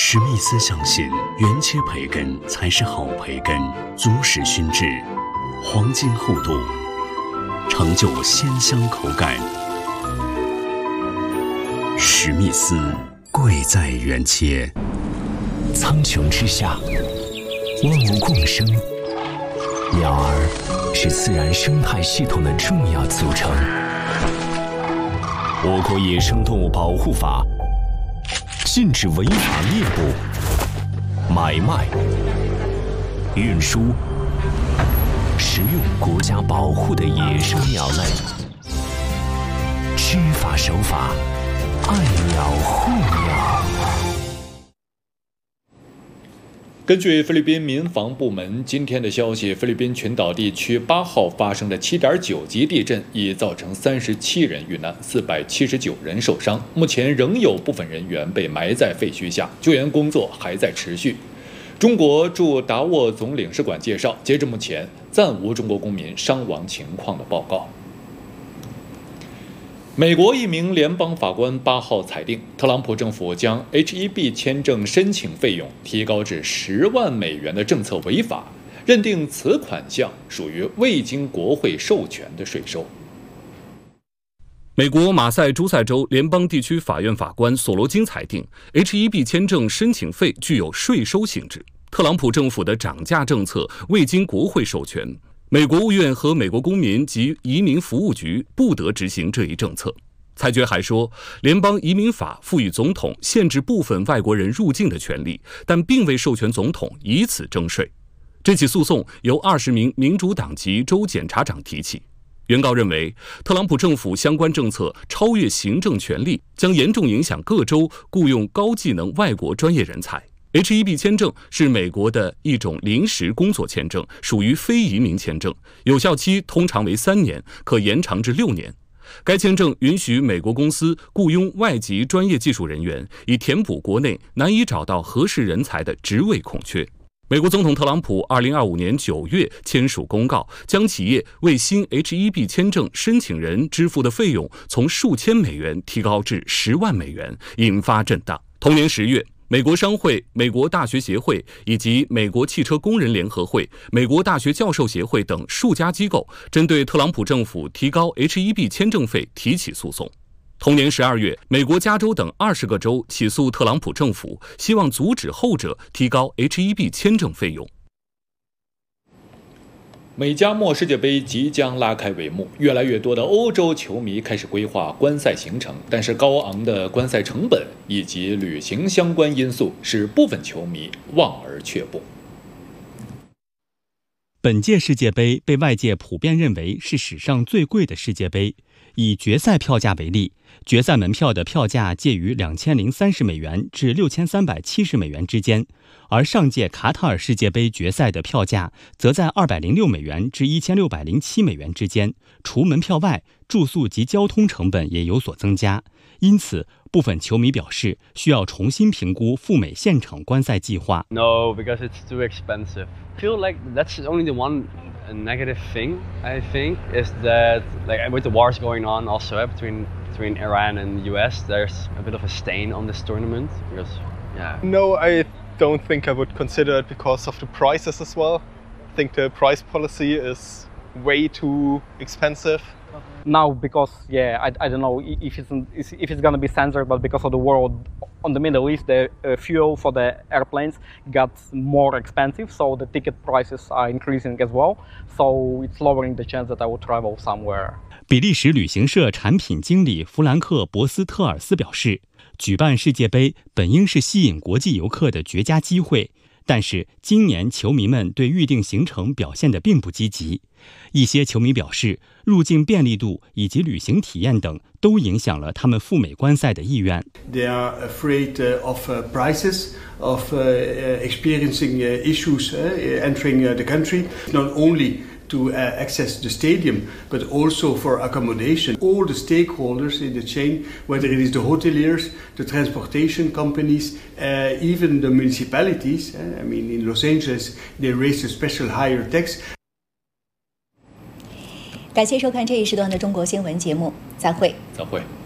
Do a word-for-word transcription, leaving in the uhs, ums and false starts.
史密斯相信，原切培根才是好培根，足使熏制，黄金厚度，成就鲜香口感。史密斯贵在原切。 苍穹之下，万物共生，鸟儿是自然生态系统的重要组成。我国野生动物保护法禁止违法猎捕、买卖、运输、食用国家保护的野生鸟类。知法守法，爱鸟护鸟。 根据菲律宾民防部门今天的消息，菲律宾群岛地区八号发生的 七点九 级地震已造成三十七人遇难，四百七十九人受伤。目前仍有部分人员被埋在废墟下，救援工作还在持续。中国驻达沃总领事馆介绍，截至目前暂无中国公民伤亡情况的报告。美国一名联邦法官八号裁定，特朗普政府将 H 一 B 签证申请费用提高至十万美元的政策违法，认定此款项属于未经国会授权的税收。 美国马赛诸塞州联邦地区法院法官索罗金裁定 ，H 一 B 签证申请费具有税收性质，特朗普政府的涨价政策未经国会授权。美国务院和美国公民及移民服务局不得执行这一政策。裁决还说，联邦移民法赋予总统限制部分外国人入境的权利，但并未授权总统以此征税。这起诉讼由二十名民主党籍州检察长提起。原告认为，特朗普政府相关政策超越行政权力，将严重影响各州雇用高技能外国专业人才。H 一 B 签证是美国的一种临时工作签证，属于非移民签证，有效期通常为三年，可延长至六年。该签证允许美国公司雇佣外籍专业技术人员，以填补国内难以找到合适人才的职位空缺。美国总统特朗普二零二五年九月签署公告，将企业为新 H 一 B 签证申请人支付的费用从数千美元提高至十万美元，引发震荡。同年十月，美国商会、美国大学协会以及美国汽车工人联合会、美国大学教授协会等数家机构针对特朗普政府提高 H 一 B 签证费提起诉讼。同年十二月，美国加州等二十个州起诉特朗普政府，希望阻止后者提高 H 一 B 签证费用。 美加墨世界杯即将拉开帷幕，越来越多的欧洲球迷开始规划观赛行程，但是高昂的观赛成本以及旅行相关因素使部分球迷望而却步。 本届世界杯被外界普遍认为是史上最贵的世界杯。以决赛票价为例，决赛门票的票价介于两千零三十美元至六千三百七十美元之间，而上届卡塔尔世界杯决赛的票价则在二百零六美元至一千六百零七美元之间。除门票外，住宿及交通成本也有所增加，因此部分球迷表示需要重新评估赴美现场观赛计划。 No, because it's too expensive. I feel like that's only the one negative thing, I think, is that like with the wars going on also uh, between between Iran and the U S, there's a bit of a stain on this tournament because yeah. No, I don't think I would consider it because of the prices as well. I think the price policy is way too expensive. Now, because yeah, I, I don't know if it's if it's gonna be censored, but because of the war on the Middle East, the uh, fuel for the airplanes got more expensive, so the ticket prices are increasing as well. So it's lowering the chance that I will travel somewhere. 比利时旅行社产品经理弗兰克·博斯特尔斯表示，举办世界杯本应是吸引国际游客的绝佳机会，但是今年球迷们对预定行程表现得并不积极。一些球迷表示，入境便利度以及旅行体验等都影响了他们赴美观赛的意愿。 They are afraid of prices, of experiencing issues entering the country, not only to access the stadium, but also for accommodation. All the stakeholders in the chain, whether it is the hoteliers, the transportation companies, even the municipalities. I mean, in Los Angeles, they raised a special higher tax. 感谢收看这一时段的中国新闻节目，再会。 再会。